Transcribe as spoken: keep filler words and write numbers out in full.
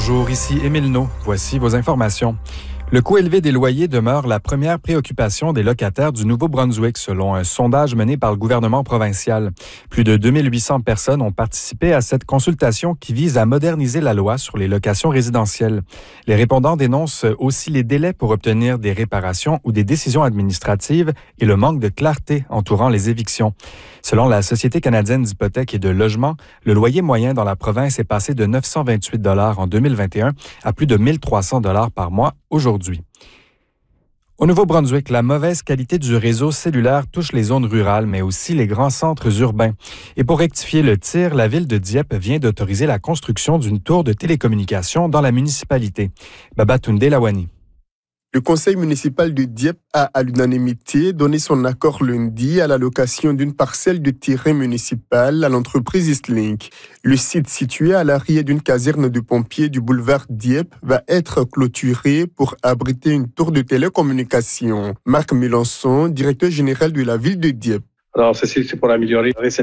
Bonjour, ici Émile No. Voici vos informations. Le coût élevé des loyers demeure la première préoccupation des locataires du Nouveau-Brunswick, selon un sondage mené par le gouvernement provincial. Plus de deux mille huit cents personnes ont participé à cette consultation qui vise à moderniser la loi sur les locations résidentielles. Les répondants dénoncent aussi les délais pour obtenir des réparations ou des décisions administratives et le manque de clarté entourant les évictions. Selon la Société canadienne d'hypothèques et de logement, le loyer moyen dans la province est passé de neuf cent vingt-huit dollars en deux mille vingt et un à plus de mille trois cents dollars par mois aujourd'hui. Au Nouveau-Brunswick, la mauvaise qualité du réseau cellulaire touche les zones rurales, mais aussi les grands centres urbains. Et pour rectifier le tir, la ville de Dieppe vient d'autoriser la construction d'une tour de télécommunications dans la municipalité. Babatunde Lawani. Le conseil municipal de Dieppe a à l'unanimité donné son accord lundi à l'allocation d'une parcelle de terrain municipal à l'entreprise Eastlink. Le site situé à l'arrière d'une caserne de pompiers du boulevard Dieppe va être clôturé pour abriter une tour de télécommunication. Marc Mélenchon, directeur général de la ville de Dieppe. Alors, ceci, c'est pour améliorer